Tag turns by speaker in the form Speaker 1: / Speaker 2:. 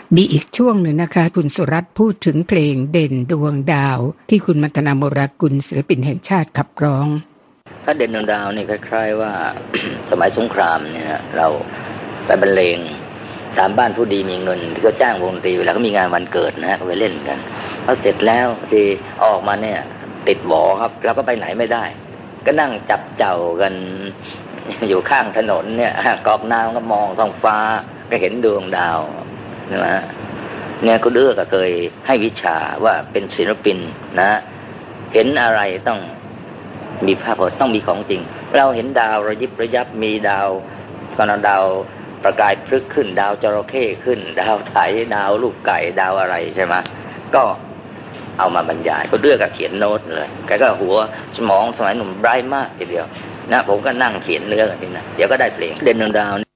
Speaker 1: มีอีกช่วงหนึ่งนะคะคุณสุรัตน์พูดถึงเพลงเด่นดวงดาวที่คุณมัทนาโมรากุลศิลปินแห่งชาติขับร้อง
Speaker 2: ถ้าเด่นดวงดาวนี่คล้ายๆว่า สมัยสงครามเนี่ยเราไปบรรเลงตามบ้านผู้ดีมีเงินที่เขาจ้างวงดนตรีเวลาเขามีงานวันเกิดนะก็ไปเล่นกันพอเสร็จแล้วที่ออกมาเนี่ยติดหวอครับเราก็ไปไหนไม่ได้ก็นั่งจับเจ้ากันอยู่ข้างถนนเนี่ยกอกน้ำก็มองท้องฟ้าก็เห็นดวงดาวนะเนี่ยคุณเอื้อก็เคยให้วิชาว่าเป็นศิลปินนะเห็นอะไรต้องมีภาพต้องมีของจริงเราเห็นดาวระยิบระยับมีดาวตอนนั้นดาวประกายพลึกขึ้นดาวจระเข้ขึ้นดาวไถดาวลูกไก่ดาวอะไรใช่ไหมก็เอามาบรรยายก็เลือกกับเขียนโน้ตเลยแกก็หัวสมองสมัยหนุ่มไบรท์มากทีเดียวนะผมก็นั่งเขียนเนื้อกันนี่นะเดี๋ยวก็ได้เพลงเด่นดวงดาว